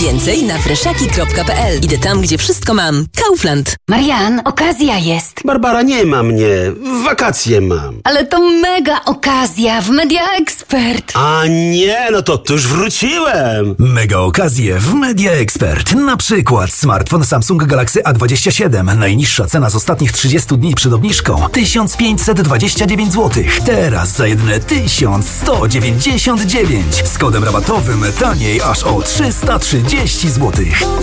Więcej na freszaki.pl. Idę tam, gdzie wszystko mam. Kaufland. Marian, okazja jest. Barbara, nie ma mnie. Wakacje mam. Ale to mega okazja w Media Expert. A nie, no to już wróciłem. Mega okazje w Media Expert. Na przykład smartfon Samsung Galaxy A27. Najniższa cena z ostatnich 30 dni przed obniżką 1529 zł. Teraz za jedyne 1199. Z kodem rabatowym taniej aż o 330 zł.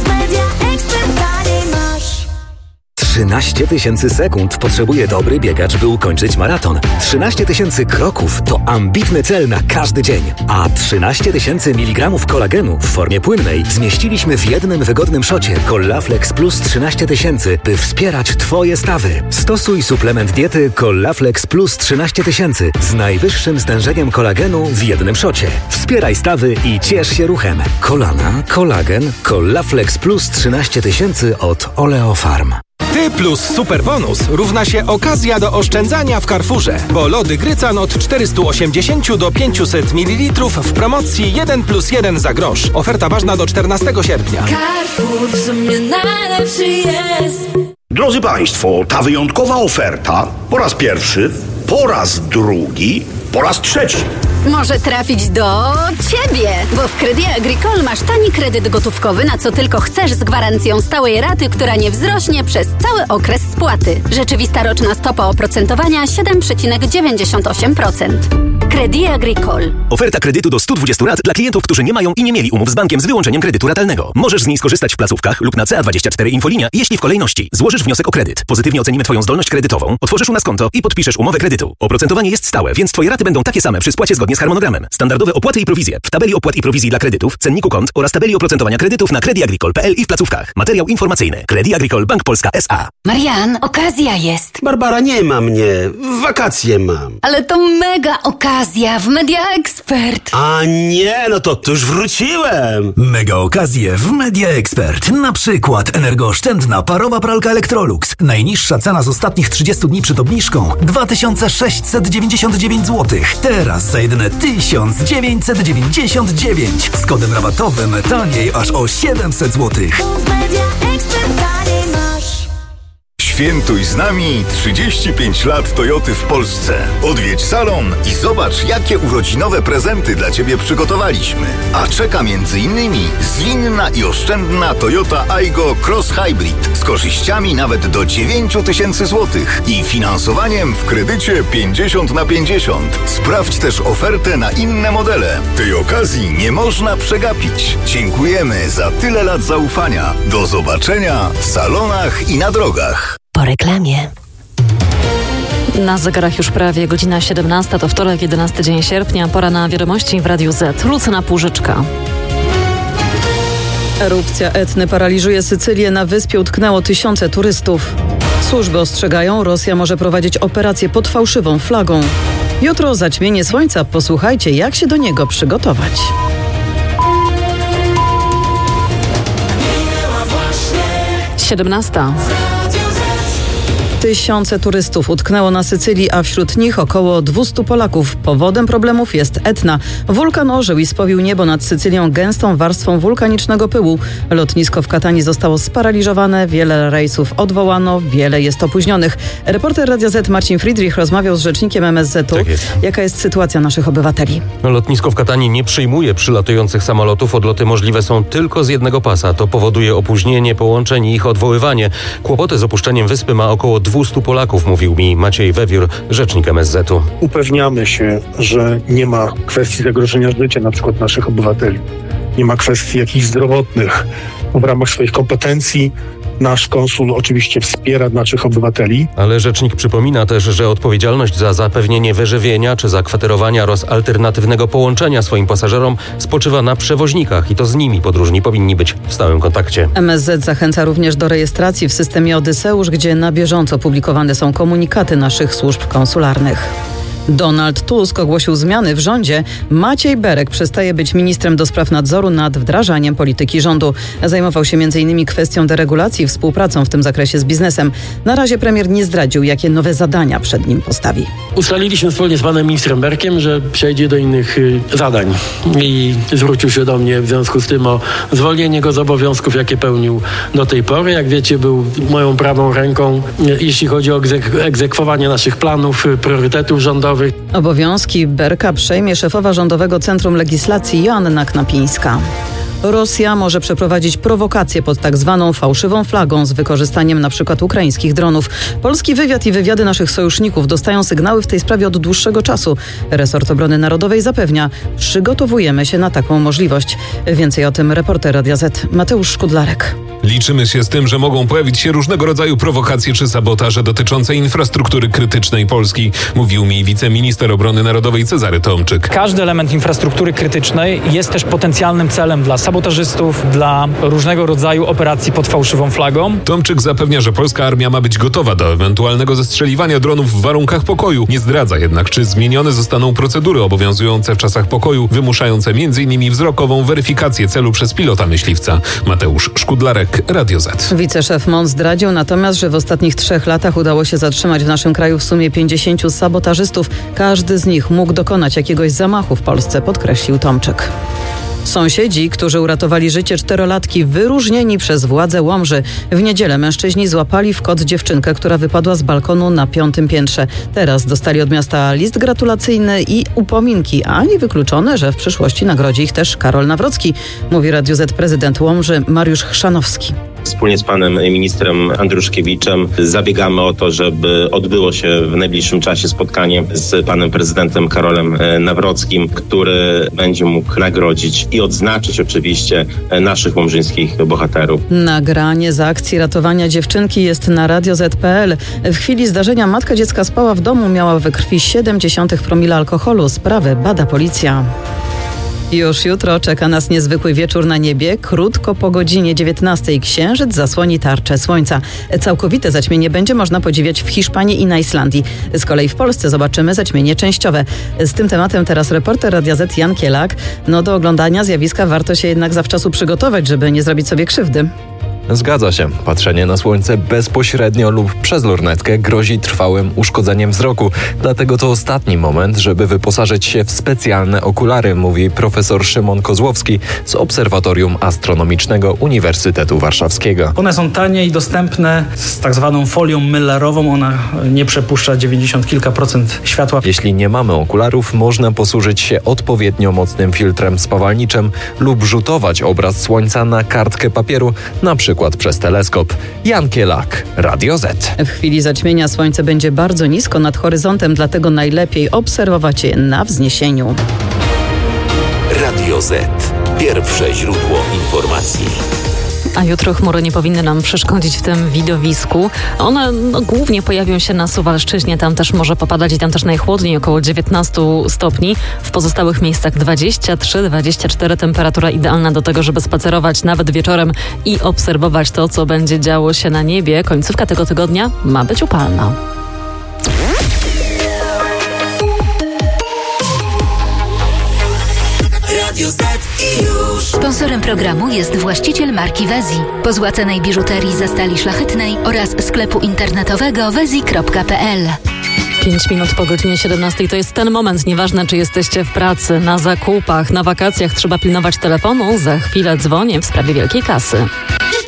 13 000 sekund potrzebuje dobry biegacz, by ukończyć maraton. 13 000 kroków to ambitny cel na każdy dzień. A 13 000 mg kolagenu w formie płynnej zmieściliśmy w jednym wygodnym szocie Collaflex Plus 13 000, by wspierać Twoje stawy. Stosuj suplement diety Collaflex Plus 13 000 z najwyższym stężeniem kolagenu w jednym szocie. Wspieraj stawy i ciesz się ruchem. Kolana, kolagen, Collaflex Plus 13 000 od Oleofarm. Ty plus super bonus równa się okazja do oszczędzania w Carrefourze, bo lody Grycan od 480 do 500 ml w promocji 1+1 za grosz. Oferta ważna do 14 sierpnia. Carrefour w sumie najlepszy jest. Drodzy Państwo, ta wyjątkowa oferta po raz pierwszy, po raz drugi, po raz trzeci. Może trafić do Ciebie, bo w Crédit Agricole masz tani kredyt gotówkowy na co tylko chcesz z gwarancją stałej raty, która nie wzrośnie przez cały okres spłaty. Rzeczywista roczna stopa oprocentowania 7,98%. Crédit Agricole. Oferta kredytu do 120 rat dla klientów, którzy nie mają i nie mieli umów z bankiem z wyłączeniem kredytu ratalnego. Możesz z niej skorzystać w placówkach lub na CA24 Infolinia, jeśli w kolejności złożysz wniosek o kredyt. Pozytywnie ocenimy Twoją zdolność kredytową, otworzysz u nas konto i podpiszesz umowę kredytu. Oprocentowanie jest stałe, więc Twoje raty będą takie same przy spłacie zgodnie z harmonogramem. Standardowe opłaty i prowizje w tabeli opłat i prowizji dla kredytów, cenniku kont oraz tabeli oprocentowania kredytów na crediagricole.pl i w placówkach. Materiał informacyjny. Crédit Agricole Bank Polska S.A. Marian, okazja jest. Barbara, nie ma mnie. Wakacje mam. Ale to mega okazja w Media Expert. A nie, no to już wróciłem. Mega okazje w Media Expert. Na przykład energooszczędna parowa pralka Electrolux. Najniższa cena z ostatnich 30 dni przed obniżką 2699 zł. Teraz za jedyne 1999. Z kodem rabatowym taniej aż o 700 zł. Świętuj z nami 35 lat Toyoty w Polsce. Odwiedź salon i zobacz, jakie urodzinowe prezenty dla Ciebie przygotowaliśmy. A czeka m.in. zwinna i oszczędna Toyota Aygo Cross Hybrid z korzyściami nawet do 9000 zł i finansowaniem w kredycie 50/50. Sprawdź też ofertę na inne modele. Tej okazji nie można przegapić. Dziękujemy za tyle lat zaufania. Do zobaczenia w salonach i na drogach. Po reklamie. Na zegarach już prawie godzina 17, to wtorek, 11 dzień sierpnia, pora na wiadomości w Radiu Z. Lucyna Półżyczka. Erupcja Etny paraliżuje Sycylię, na wyspie utknęło tysiące turystów. Służby ostrzegają, Rosja może prowadzić operację pod fałszywą flagą. Jutro zaćmienie słońca, posłuchajcie, jak się do niego przygotować. Siedemnasta. Tysiące turystów utknęło na Sycylii, a wśród nich około 200 Polaków. Powodem problemów jest Etna. Wulkan ożył i spowił niebo nad Sycylią gęstą warstwą wulkanicznego pyłu. Lotnisko w Katanii zostało sparaliżowane, wiele rejsów odwołano, wiele jest opóźnionych. Reporter Radia Z Marcin Friedrich rozmawiał z rzecznikiem MSZ-u. Tak jest. Jaka jest sytuacja naszych obywateli? Lotnisko w Katanii nie przyjmuje przylatujących samolotów. Odloty możliwe są tylko z jednego pasa. To powoduje opóźnienie połączeń i ich odwoływanie. Kłopoty z opuszczeniem wyspy ma około 200 Polaków, mówił mi Maciej Wewiór, rzecznik MSZ-u. Upewniamy się, że nie ma kwestii zagrożenia życia na przykład naszych obywateli. Nie ma kwestii jakichś zdrowotnych. W ramach swoich kompetencji nasz konsul oczywiście wspiera naszych obywateli. Ale rzecznik przypomina też, że odpowiedzialność za zapewnienie wyżywienia czy zakwaterowania oraz alternatywnego połączenia swoim pasażerom spoczywa na przewoźnikach i to z nimi podróżni powinni być w stałym kontakcie. MSZ zachęca również do rejestracji w systemie Odyseusz, gdzie na bieżąco publikowane są komunikaty naszych służb konsularnych. Donald Tusk ogłosił zmiany w rządzie. Maciej Berek przestaje być ministrem do spraw nadzoru nad wdrażaniem polityki rządu. Zajmował się m.in. kwestią deregulacji i współpracą w tym zakresie z biznesem. Na razie premier nie zdradził, jakie nowe zadania przed nim postawi. Ustaliliśmy wspólnie z panem ministrem Berkiem, że przejdzie do innych zadań i zwrócił się do mnie w związku z tym o zwolnienie go z obowiązków, jakie pełnił do tej pory. Jak wiecie, był moją prawą ręką, jeśli chodzi o egzekwowanie naszych planów, priorytetów rządowych. Obowiązki Berka przejmie szefowa Rządowego Centrum Legislacji Joanna Knapińska. Rosja może przeprowadzić prowokację pod tak zwaną fałszywą flagą z wykorzystaniem np. ukraińskich dronów. Polski wywiad i wywiady naszych sojuszników dostają sygnały w tej sprawie od dłuższego czasu. Resort Obrony Narodowej zapewnia, przygotowujemy się na taką możliwość. Więcej o tym reporter Radia Z Mateusz Szkudlarek. Liczymy się z tym, że mogą pojawić się różnego rodzaju prowokacje czy sabotaże dotyczące infrastruktury krytycznej Polski, mówił mi wiceminister obrony narodowej Cezary Tomczyk. Każdy element infrastruktury krytycznej jest też potencjalnym celem dla sabotażystów, dla różnego rodzaju operacji pod fałszywą flagą. Tomczyk zapewnia, że polska armia ma być gotowa do ewentualnego zestrzeliwania dronów w warunkach pokoju. Nie zdradza jednak, czy zmienione zostaną procedury obowiązujące w czasach pokoju, wymuszające m.in. wzrokową weryfikację celu przez pilota myśliwca. Mateusz Szkudlarek, Radio Z. Wiceszef MON zdradził natomiast, że w ostatnich 3 latach udało się zatrzymać w naszym kraju w sumie 50 sabotażystów. Każdy z nich mógł dokonać jakiegoś zamachu w Polsce, podkreślił Tomczyk. Sąsiedzi, którzy uratowali życie 4-latki, wyróżnieni przez władze Łomży. W niedzielę mężczyźni złapali w kot dziewczynkę, która wypadła z balkonu na 5. piętrze. Teraz dostali od miasta list gratulacyjny i upominki, a nie wykluczone, że w przyszłości nagrodzi ich też Karol Nawrocki, mówi Radiu Z prezydent Łomży Mariusz Chrzanowski. Wspólnie z panem ministrem Andruszkiewiczem zabiegamy o to, żeby odbyło się w najbliższym czasie spotkanie z panem prezydentem Karolem Nawrockim, który będzie mógł nagrodzić i odznaczyć oczywiście naszych łomżyńskich bohaterów. Nagranie z akcji ratowania dziewczynki jest na radioz.pl. W chwili zdarzenia matka dziecka spała w domu, miała we krwi 0,7 promila alkoholu. Sprawę bada policja. Już jutro czeka nas niezwykły wieczór na niebie. Krótko po godzinie 19 księżyc zasłoni tarczę słońca. Całkowite zaćmienie będzie można podziwiać w Hiszpanii i na Islandii. Z kolei w Polsce zobaczymy zaćmienie częściowe. Z tym tematem teraz reporter Radia Z Jan Kielak. Do oglądania zjawiska warto się jednak zawczasu przygotować, żeby nie zrobić sobie krzywdy. Zgadza się. Patrzenie na słońce bezpośrednio lub przez lornetkę grozi trwałym uszkodzeniem wzroku. Dlatego to ostatni moment, żeby wyposażyć się w specjalne okulary, mówi profesor Szymon Kozłowski z Obserwatorium Astronomicznego Uniwersytetu Warszawskiego. One są tanie i dostępne z tak zwaną folią mylarową. Ona nie przepuszcza 90 kilka procent światła. Jeśli nie mamy okularów, można posłużyć się odpowiednio mocnym filtrem spawalniczym lub rzutować obraz słońca na kartkę papieru, na przykład przez teleskop. Jan Kielak, Radio Z. W chwili zaćmienia słońce będzie bardzo nisko nad horyzontem, dlatego najlepiej obserwować je na wzniesieniu. Radio Z. Pierwsze źródło informacji. A jutro chmury nie powinny nam przeszkodzić w tym widowisku. One głównie pojawią się na Suwalszczyźnie. Tam też może popadać i tam też najchłodniej, około 19 stopni. W pozostałych miejscach 23-24. Temperatura idealna do tego, żeby spacerować nawet wieczorem i obserwować to, co będzie działo się na niebie. Końcówka tego tygodnia ma być upalna. Sponsorem programu jest właściciel marki Wezi. Po złacanej biżuterii ze stali szlachetnej oraz sklepu internetowego wezi.pl. 5 minut po godzinie 17 to jest ten moment. Nieważne, czy jesteście w pracy, na zakupach, na wakacjach, trzeba pilnować telefonu. Za chwilę dzwonię w sprawie wielkiej kasy.